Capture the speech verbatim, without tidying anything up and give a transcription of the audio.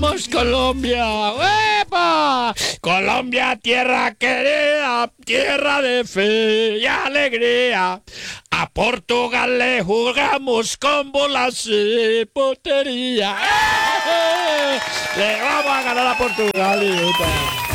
Vamos Colombia, ¡epa! Colombia, tierra querida, tierra de fe y alegría. A Portugal le jugamos con bolas y potería. ¡Eh! Le vamos a ganar a Portugal, idiota.